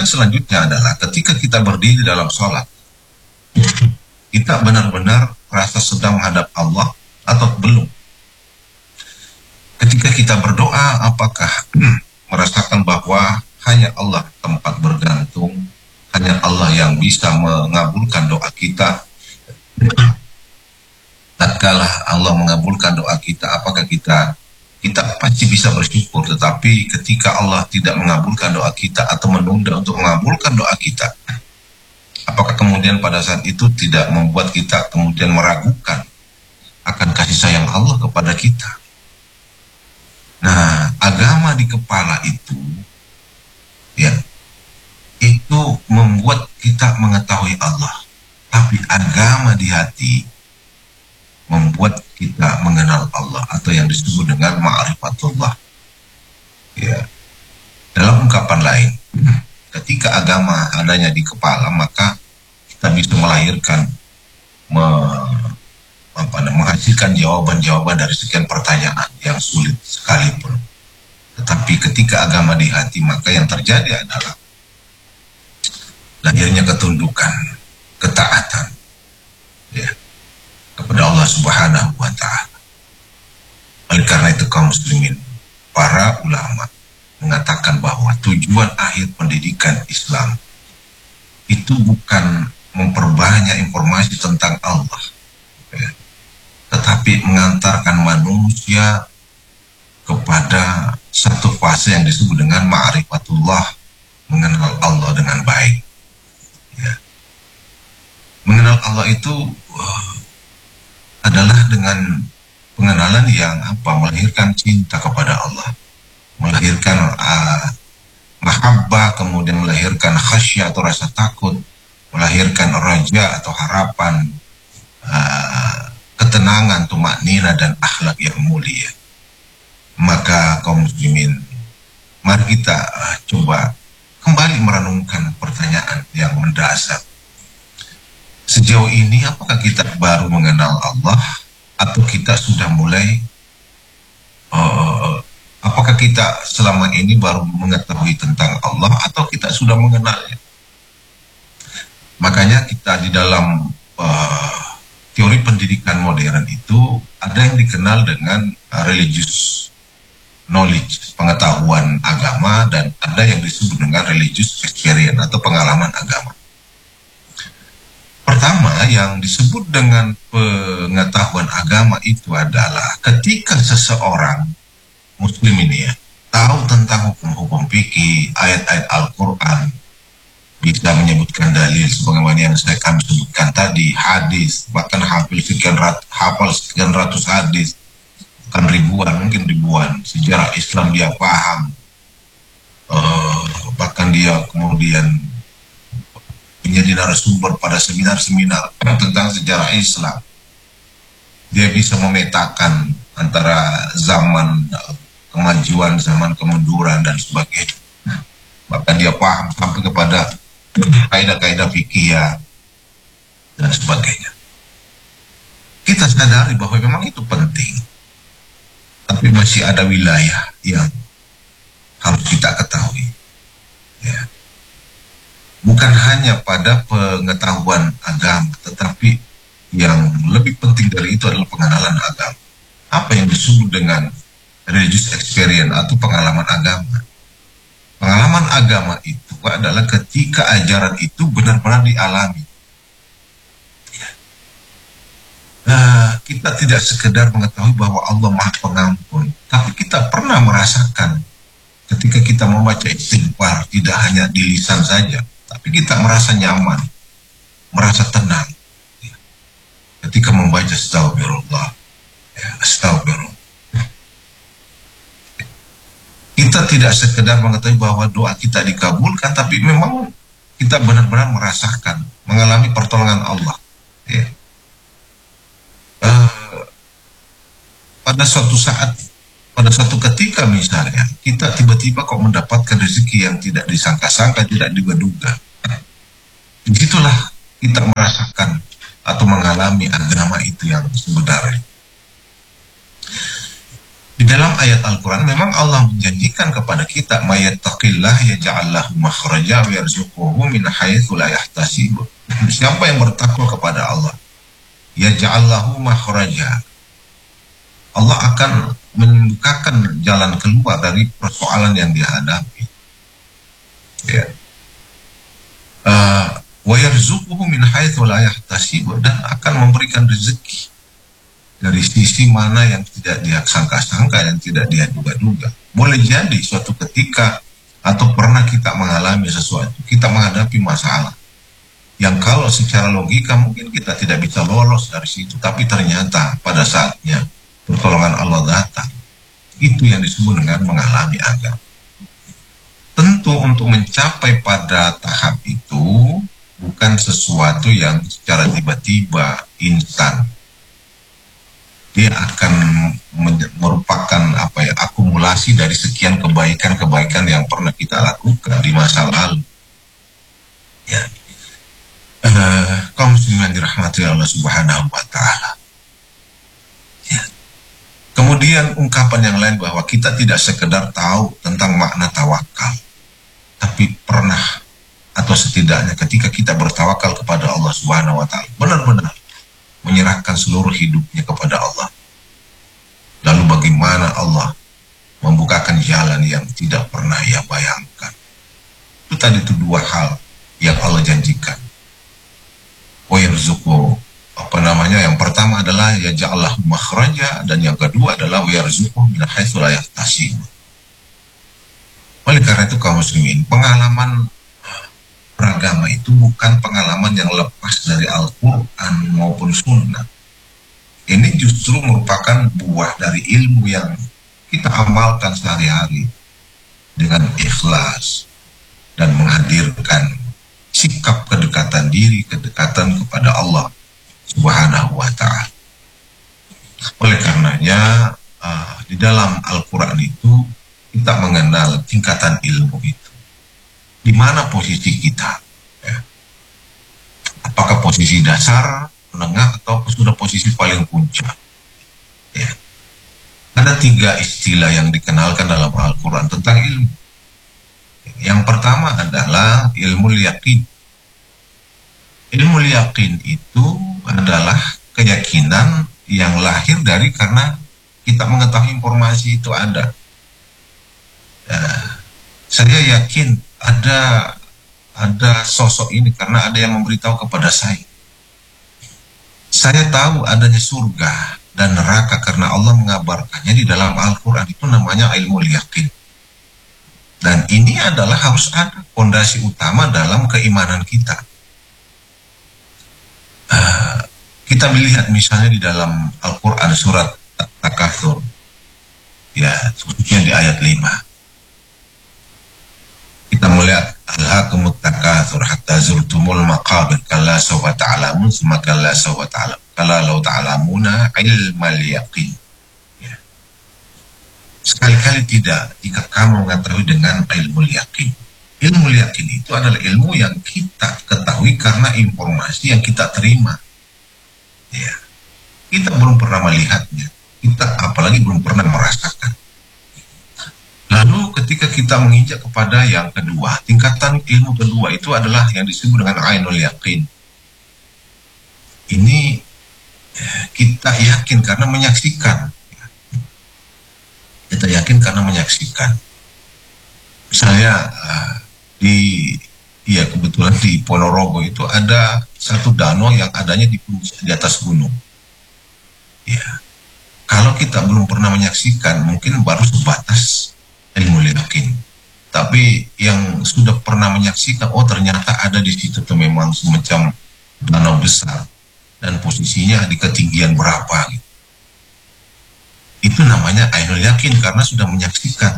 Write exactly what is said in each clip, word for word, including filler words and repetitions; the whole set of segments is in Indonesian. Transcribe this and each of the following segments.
Kemudian selanjutnya adalah ketika kita berdiri dalam sholat, kita benar-benar rasa sedang menghadap Allah atau belum. Ketika kita berdoa, apakah merasakan bahwa hanya Allah tempat bergantung, hanya Allah yang bisa mengabulkan doa kita. Tatkala Allah mengabulkan doa kita, apakah kita kita pasti bisa bersyukur, tetapi ketika Allah tidak mengabulkan doa kita atau menunda untuk mengabulkan doa kita, apakah kemudian pada saat itu tidak membuat kita kemudian meragukan akan kasih sayang Allah kepada kita? Nah, agama di kepala itu, ya, itu membuat kita mengetahui Allah. Tapi agama di hati membuat kita mengenal Allah, atau yang disebut dengan ma'rifatullah. Ya. Dalam ungkapan lain, ketika agama adanya di kepala, maka kita bisa melahirkan, me, apa, menghasilkan jawaban-jawaban dari sekian pertanyaan yang sulit sekalipun. Tetapi ketika agama di hati, maka yang terjadi adalah lahirnya ketundukan, ketaatan, ya, kepada Allah Subhanahu wa Ta'ala. Oleh karena itu kaum muslimin, para ulama mengatakan bahwa tujuan akhir pendidikan Islam itu bukan memperbanyak informasi tentang Allah, ya, tetapi mengantarkan manusia kepada satu fase yang disebut dengan ma'rifatullah, mengenal Allah dengan baik. Ya. Mengenal Allah itu uh, adalah dengan pengenalan yang apa, melahirkan cinta kepada Allah, melahirkan uh, mahabbah, kemudian melahirkan khasyah atau rasa takut, melahirkan raja atau harapan, uh, ketenangan, tumaknina, dan akhlak yang mulia. Maka kaum muslimin, mari kita uh, coba kembali merenungkan pertanyaan yang mendasar. Sejauh ini apakah kita baru mengenal Allah, atau kita sudah mulai uh, apakah kita selama ini baru mengetahui tentang Allah, atau kita sudah mengenalnya? Makanya kita di dalam uh, teori pendidikan modern itu ada yang dikenal dengan uh, religious knowledge, pengetahuan agama, dan ada yang disebut dengan religious experience atau pengalaman agama. Pertama, yang disebut dengan pengetahuan agama itu adalah ketika seseorang muslim ini ya, tahu tentang hukum-hukum fikih, ayat-ayat Al-Quran, bisa menyebutkan dalil sebagaimana yang saya kami sebutkan tadi, hadis, bahkan hafal sekian rat, hafal sekian ratus hadis, kan ribuan, mungkin ribuan sejarah Islam dia paham, uh, bahkan dia kemudian menjadi narasumber pada seminar-seminar tentang sejarah Islam. Dia bisa memetakan antara zaman kemajuan, zaman kemunduran, dan sebagainya. Bahkan dia paham sampai kepada kaidah-kaidah fikih dan sebagainya. Kita sadari bahwa memang itu penting, tapi masih ada wilayah yang harus kita ketahui, ya. Bukan hanya pada pengetahuan agama, tetapi yang lebih penting dari itu adalah pengenalan agama. Apa yang disebut dengan religious experience atau pengalaman agama? Pengalaman agama itu adalah ketika ajaran itu benar-benar dialami. Uh, kita tidak sekedar mengetahui bahwa Allah Maha Pengampun, tapi kita pernah merasakan ketika kita membaca istighfar, tidak hanya di lisan saja, tapi kita merasa nyaman, merasa tenang, ya, ketika membaca astagfirullah, ya, astagfirullah. Kita tidak sekedar mengetahui bahwa doa kita dikabulkan, tapi memang kita benar-benar merasakan, mengalami pertolongan Allah, ya. Uh, pada suatu saat, pada suatu ketika misalnya, kita tiba-tiba kok mendapatkan rezeki yang tidak disangka-sangka, tidak diduga-duga. Disitulah kita merasakan atau mengalami agama itu yang sebenarnya. Di dalam ayat Al-Quran memang Allah menjanjikan kepada kita, mayattaqillah yaj'al lahu makhraja wa yarzuquhu min haitsu la yahtasib. Siapa yang bertakwa kepada Allah, yaj'al lahu makhraja, Allah akan membukakan jalan keluar dari persoalan yang dihadapi. Ya. Uh, wa yarzuquhu min haitsu la yahtasib, dan akan memberikan rezeki dari sisi mana yang tidak dia sangka-sangka, yang tidak dia duga-duga. Boleh jadi suatu ketika atau pernah kita mengalami sesuatu, kita menghadapi masalah yang kalau secara logika mungkin kita tidak bisa lolos dari situ, tapi ternyata pada saatnya pertolongan Allah datang. Itu yang disebut dengan mengalami agama. Tentu untuk mencapai pada tahap itu bukan sesuatu yang secara tiba-tiba instan. Dia akan merupakan apa ya, akumulasi dari sekian kebaikan-kebaikan yang pernah kita lakukan di masa lalu. Ya, uh, kaum muslimin dirahmati Allah Subhanahu Wa Taala. Ya. Kemudian ungkapan yang lain bahwa kita tidak sekedar tahu tentang makna tawakal, tapi pernah atau setidaknya ketika kita bertawakal kepada Allah Subhanahu Wa Taala, benar-benar menyerahkan seluruh hidupnya kepada Allah. Lalu bagaimana Allah membukakan jalan yang tidak pernah ia bayangkan. Itu tadi itu dua hal yang Allah janjikan. Wa yarzuqu, apa namanya, yang pertama adalah yaj'alahu makhraja, dan yang kedua adalah wa yarzuqu min haitsu la yahtasib. Oleh karena itu kaum muslimin, pengalaman beragama itu bukan pengalaman yang lepas dari Al-Quran maupun Sunnah. Ini justru merupakan buah dari ilmu yang kita amalkan sehari-hari dengan ikhlas dan menghadirkan sikap kedekatan diri, kedekatan kepada Allah Subhanahu Wa Ta'ala. Oleh karenanya uh, di dalam Al-Quran itu kita mengenal tingkatan ilmu itu. Di mana posisi kita? Ya. Apakah posisi dasar, menengah, atau sudah posisi paling puncak? Ya. Ada tiga istilah yang dikenalkan dalam Al-Quran tentang ilmu. Yang pertama adalah ilmu yakin. Ilmu yakin itu adalah keyakinan yang lahir dari karena kita mengetahui informasi itu ada. Ya. Saya yakin ada ada sosok ini karena ada yang memberitahu kepada saya. Saya tahu adanya surga dan neraka karena Allah mengabarkannya di dalam Al-Quran. Itu namanya ilmu yakin. Dan ini adalah harus ada fondasi utama dalam keimanan kita. Uh, kita melihat misalnya di dalam Al-Quran surat At-Takatsur, ya, khususnya di ayat lima. Kita melihat alhaakumut takatsur hatta zurtumul maqabir kalla sawfa ta'lamun tsumma kalla sawfa ta'lam kalla law ta'lamuna ilmal yaqin. Ya. Sekali-kali tidak jika kamu mengetahui dengan ilmu yakin. Ilmu yakin itu adalah ilmu yang kita ketahui karena informasi yang kita terima. Ya. Kita belum pernah melihatnya. Kita apalagi belum pernah merasakan. Lalu ketika kita menginjak kepada yang kedua, tingkatan ilmu kedua itu adalah yang disebut dengan ainul yakin. Ini kita yakin karena menyaksikan. Kita yakin karena menyaksikan. Misalnya di, ya kebetulan di Ponorogo itu ada satu danau yang adanya di, di atas gunung. Ya, kalau kita belum pernah menyaksikan, mungkin baru sebatas ilmu yakin. Tapi yang sudah pernah menyaksikan, oh ternyata ada di situ tuh memang semacam danau besar dan posisinya di ketinggian berapa gitu. Itu namanya ainul yakin karena sudah menyaksikan.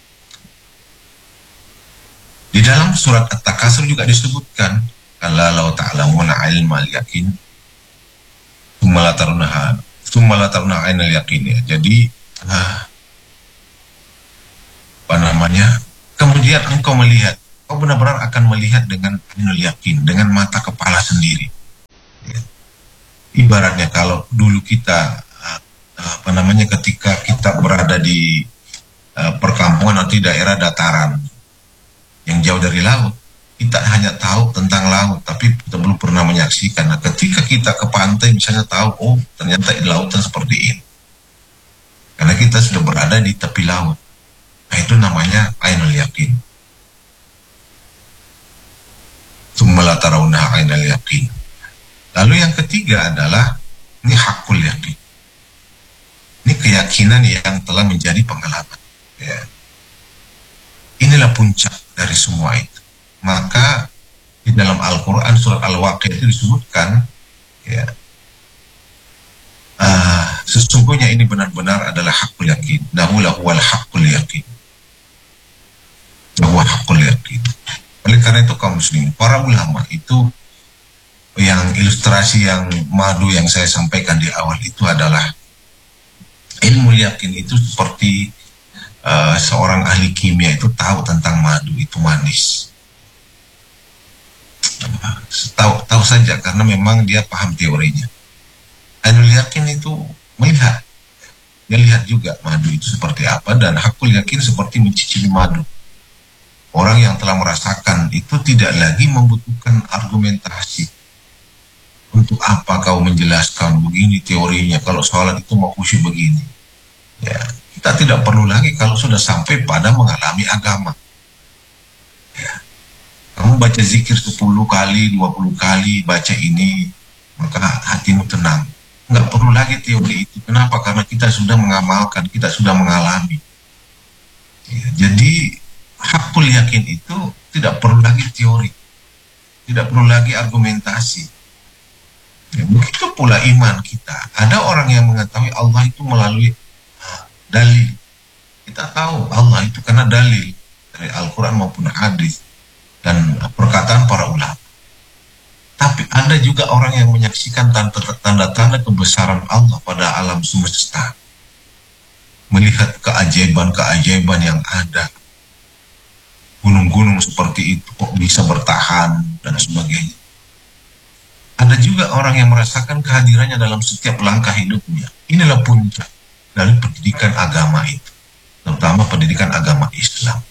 Di dalam surat At-Takatsur juga disebutkan, kalla law ta'lamuna ilmal yakin tsumma la tarawnaha tsumma la tarawna ainul yakin. Ya. Jadi ah, apa namanya, kemudian engkau melihat, kau benar-benar akan melihat dengan ainul yakin, dengan mata kepala sendiri. Ya. Ibaratnya kalau dulu kita uh, apa namanya, ketika kita berada di uh, perkampungan atau di daerah dataran yang jauh dari laut, kita hanya tahu tentang laut, tapi kita belum pernah menyaksikan. Nah, ketika kita ke pantai misalnya tahu, oh ternyata di lautan seperti ini. Karena kita sudah berada di tepi laut. Nah, itu namanya ainul yakin. Tsumma tarawunaha ainul yakin. Lalu yang ketiga adalah ini hakul yakin. Ini keyakinan yang telah menjadi pengalaman. Ya. Inilah puncak dari semua itu. Maka di dalam Al-Quran surat Al-Waqiah itu disebutkan, ya, uh, sesungguhnya ini benar-benar adalah hakul yakin. Dahulah wal hakul yakin. Dahulah hakul yakin. Oleh karena itu kaum muslimin, para ulama itu, yang ilustrasi yang madu yang saya sampaikan di awal itu adalah ilmu yakin itu seperti uh, seorang ahli kimia itu tahu tentang madu itu manis. Tahu tahu saja karena memang dia paham teorinya. Ainul yakin itu melihat, dia lihat juga madu itu seperti apa, dan hakul yakin seperti mencicipi madu. Orang yang telah merasakan itu tidak lagi membutuhkan argumentasi. Untuk apa kau menjelaskan begini teorinya, kalau sholat itu mau khusyuk begini. Ya, kita tidak perlu lagi kalau sudah sampai pada mengalami agama. Ya. Kamu baca zikir sepuluh kali, dua puluh kali, baca ini, maka hatimu tenang. Nggak perlu lagi teori itu. Kenapa? Karena kita sudah mengamalkan, kita sudah mengalami. Ya, jadi hakul yakin itu tidak perlu lagi teori, tidak perlu lagi argumentasi. Ya, begitu pula iman kita. Ada orang yang mengetahui Allah itu melalui dalil. Kita tahu Allah itu karena dalil dari Al-Quran maupun hadis dan perkataan para ulama. Tapi ada juga orang yang menyaksikan tanda-tanda kebesaran Allah pada alam semesta, melihat keajaiban-keajaiban yang ada. Gunung-gunung seperti itu kok bisa bertahan dan sebagainya. Ada juga orang yang merasakan kehadirannya dalam setiap langkah hidupnya. Inilah puncak dari pendidikan agama itu, terutama pendidikan agama Islam.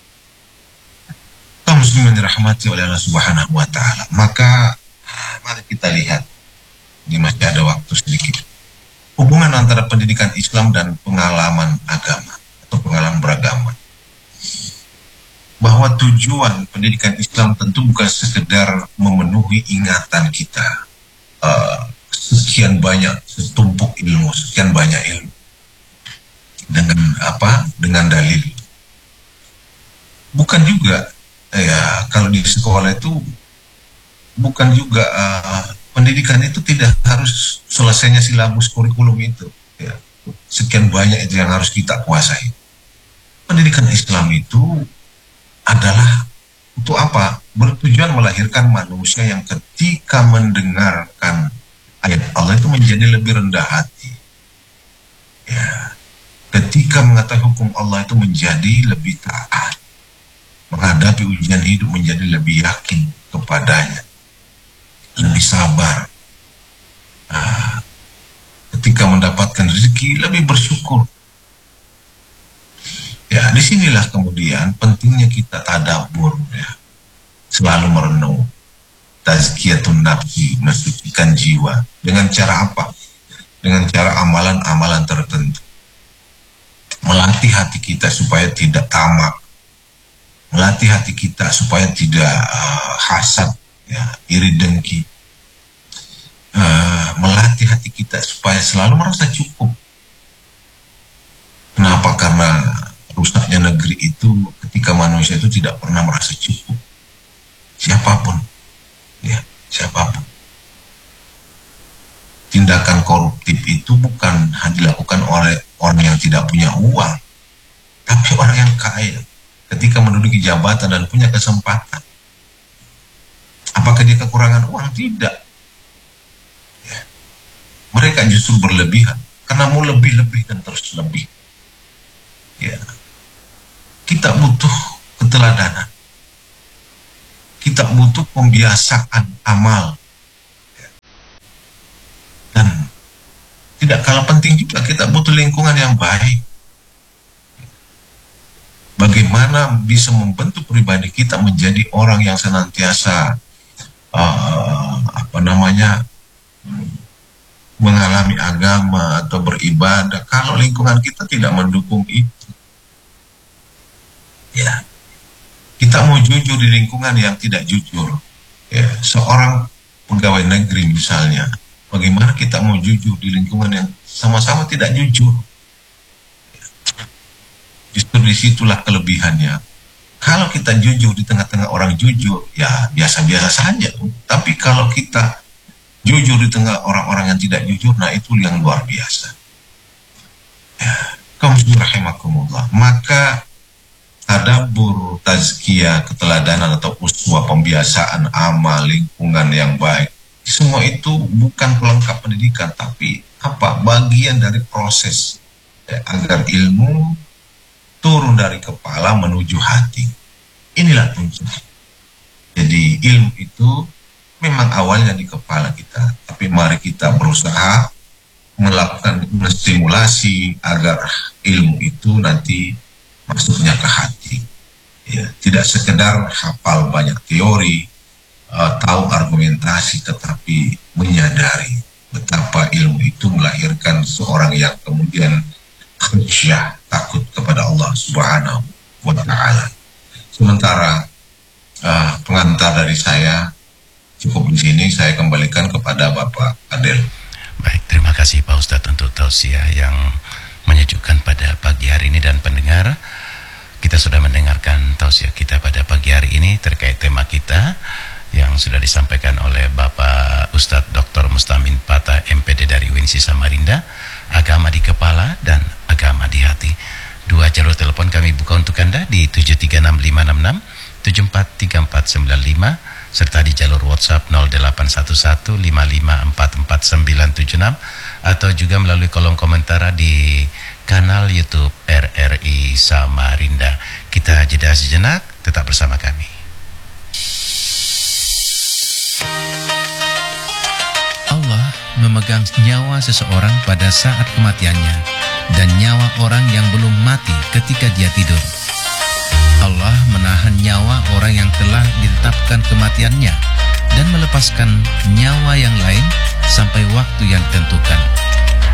Kaum muslimin dirahmati oleh Allah Subhanahu wa taala. Maka mari kita lihat, ini masih ada waktu sedikit, hubungan antara pendidikan Islam dan pengalaman agama atau pengalaman beragama. Bahwa tujuan pendidikan Islam tentu bukan sekedar memenuhi ingatan kita, uh, sekian banyak, setumpuk ilmu, sekian banyak ilmu dengan apa, dengan dalil. Bukan juga, ya kalau di sekolah itu bukan juga uh, pendidikan itu tidak harus selesainya silabus kurikulum itu, ya. Sekian banyak itu yang harus kita kuasai. Pendidikan Islam itu adalah untuk apa? Bertujuan melahirkan manusia yang ketika mendengarkan ayat Allah itu menjadi lebih rendah hati. Ya. Ketika mengetahui hukum Allah itu menjadi lebih taat. Menghadapi ujian hidup menjadi lebih yakin kepadanya. Lebih sabar. Nah, ketika mendapatkan rezeki lebih bersyukur. Ya, disinilah kemudian pentingnya kita tadabbur, ya, selalu merenung, tazkiyatun nafsi, mensucikan jiwa. Dengan cara apa? Dengan cara amalan-amalan tertentu. Melatih hati kita supaya tidak tamak, melatih hati kita supaya tidak uh, hasad, ya, iri dengki, uh, melatih hati kita supaya selalu merasa cukup. Kenapa? Karena rusaknya negeri itu ketika manusia itu tidak pernah merasa cukup. Siapapun, ya, siapapun. Tindakan koruptif itu bukan hanya dilakukan oleh orang yang tidak punya uang, tapi orang yang kaya ketika menduduki jabatan dan punya kesempatan. Apakah dia kekurangan uang? Tidak. Ya. Mereka justru berlebihan karena mau lebih-lebih dan terus lebih. Ya. Kita butuh keteladanan. Kita butuh pembiasaan amal. Dan tidak kalah penting juga kita butuh lingkungan yang baik. Bagaimana bisa membentuk pribadi kita menjadi orang yang senantiasa uh, apa namanya mengalami agama atau beribadah, kalau lingkungan kita tidak mendukung itu. Ya, kita mau jujur di lingkungan yang tidak jujur. Ya, seorang pegawai negeri misalnya, bagaimana kita mau jujur di lingkungan yang sama-sama tidak jujur? Justru disitulah kelebihannya. Kalau kita jujur di tengah-tengah orang jujur, ya biasa-biasa saja. Tapi kalau kita jujur di tengah orang-orang yang tidak jujur, nah itu yang luar biasa. Ya, kaum muslimin rahimakumullah. Maka tadabbur, tazkiyah, keteladanan atau uswah, pembiasaan amal, lingkungan yang baik, semua itu bukan pelengkap pendidikan, tapi apa? Bagian dari proses ya, agar ilmu turun dari kepala menuju hati. Inilah kuncinya. Jadi ilmu itu memang awalnya di kepala kita, tapi mari kita berusaha melakukan stimulasi agar ilmu itu nanti masuknya ke hati. Ya, tidak sekedar hafal banyak teori, uh, tahu argumentasi, tetapi menyadari betapa ilmu itu melahirkan seorang yang kemudian khusyah, takut kepada Allah Subhanahu wa Ta'ala. Sementara uh, pengantar dari saya cukup di sini, saya kembalikan kepada Bapak Adel. Baik, terima kasih Pak Ustadz untuk tausiah yang menyejukkan pada pagi hari ini. Dan pendengar, kita sudah mendengarkan tausiah kita pada pagi hari ini terkait tema kita yang sudah disampaikan oleh Bapak Ustadz Doktor Mustamin Pata, M P D dari U I N S I Samarinda, agama di kepala dan agama di hati. Dua jalur telepon kami buka untuk Anda di tujuh tiga enam lima enam enam tujuh empat tiga empat sembilan lima serta di jalur WhatsApp nol delapan satu satu lima lima empat empat sembilan tujuh enam atau juga melalui kolom komentar di kanal YouTube R R I Samarinda. Kita jeda sejenak, tetap bersama kami. Allah memegang nyawa seseorang pada saat kematiannya dan nyawa orang yang belum mati ketika dia tidur. Allah menahan nyawa orang yang telah ditetapkan kematiannya dan melepaskan nyawa yang lain sampai waktu yang ditentukan.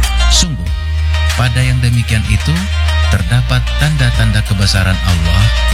Sungguh, pada yang demikian itu terdapat tanda-tanda kebesaran Allah